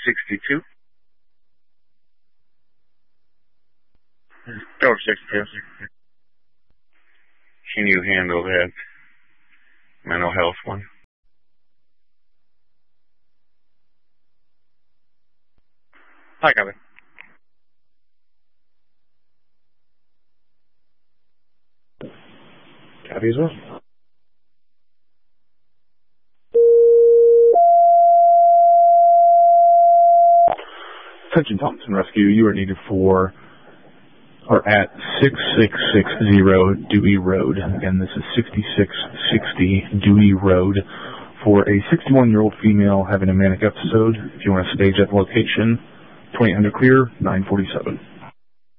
62. Over 62. Can you handle that mental health one? Hi, copy. Copy as well. Attention Thompson Rescue, you are needed for or at 6660 Dewey Road. Again, this is 6660 Dewey Road for a 61-year-old female having a manic episode. If you want to stage at the location, 2800 clear, 947.